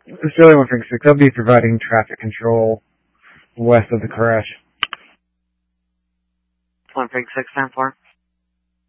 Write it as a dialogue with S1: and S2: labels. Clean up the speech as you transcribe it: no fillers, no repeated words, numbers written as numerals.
S1: Australia 136, I'll be providing traffic control west of the crash.
S2: 136, 10-4.